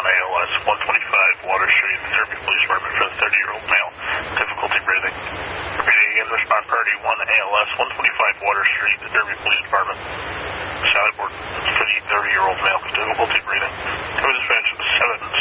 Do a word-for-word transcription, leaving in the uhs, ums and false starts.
one A L S, one twenty-five Water Street, Derby Police Department for the thirty-year-old male, difficulty breathing. Repeating again, respond priority one A L S, one twenty-five Water Street, Derby Police Department. Sallyport for the thirty-year-old male, difficulty breathing. Code dispatch seven